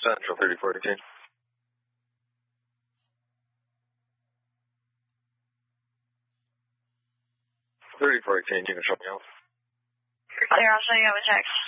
Central 3418. 3418, you can show me out. Here, I'll show you how to text.